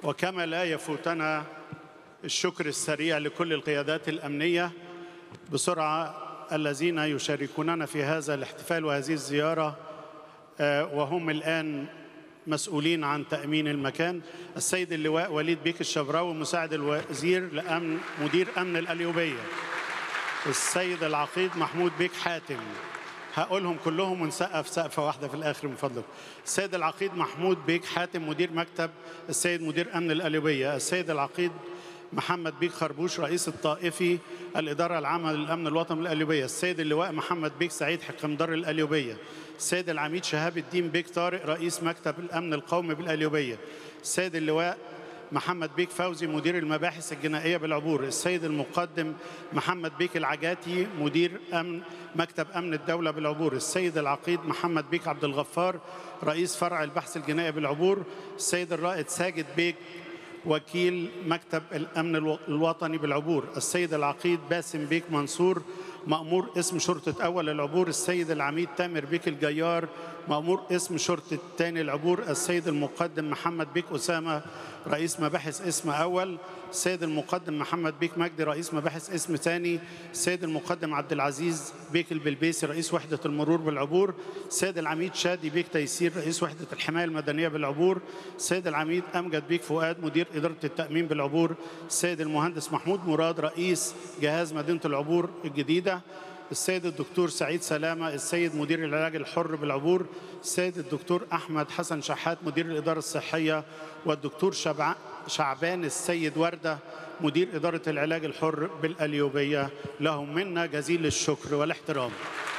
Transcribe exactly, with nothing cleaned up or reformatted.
وكما لا يفوتنا الشكر السريع لكل القيادات الأمنية بسرعة الذين يشاركوننا في هذا الاحتفال وهذه الزيارة، وهم الآن مسؤولين عن تأمين المكان: السيد اللواء وليد بيك الشبراوي مساعد الوزير لأمن مدير أمن القليوبية، السيد العقيد محمود بيك حاتم، هقولهم كلهم ونسقف سقفة واحدة في الآخر من فضلك. السيد العقيد محمود بيك حاتم مدير مكتب السيد مدير أمن القليوبية، السيد العقيد محمد بيك خربوش رئيس الطائفي الإدارة العامة للأمن الوطني بالقليوبية، السيد اللواء محمد بيك سعيد حكمدار القليوبية، السيد العميد شهاب الدين بيك طارق رئيس مكتب الأمن القومي بالقليوبية، السيد اللواء محمد بيك فوزي مدير المباحث الجنائية بالعبور، السيد المقدم محمد بيك العجاتي مدير أمن مكتب أمن الدولة بالعبور، السيد العقيد محمد بيك عبد الغفار رئيس فرع البحث الجنائي بالعبور، السيد الرائد ساجد بيك وكيل مكتب الأمن الوطني بالعبور، السيد العقيد باسم بيك منصور مأمور اسم شرطة أول العبور، السيد العميد تامر بيك الجيار مأمور اسم شرطة تاني العبور، السيد المقدم محمد بيك أسامة رئيس مباحث اسم أول، السيد المقدم محمد بيك مجدي رئيس مباحث اسم ثاني، السيد المقدم عبد العزيز بيك البلبيسي رئيس وحدة المرور بالعبور، السيد العميد شادي بيك تيسير رئيس وحدة الحماية المدنية بالعبور، السيد العميد أمجد بيك فؤاد مدير إدارة التأمين بالعبور، السيد المهندس محمود مراد رئيس جهاز مدينة العبور الجديدة، السيد الدكتور سعيد سلامة السيد مدير العلاج الحر بالعبور، السيد الدكتور أحمد حسن شحات مدير الإدارة الصحية، والدكتور شعبان السيد وردة مدير إدارة العلاج الحر بالقليوبية. لهم منا جزيل الشكر والاحترام.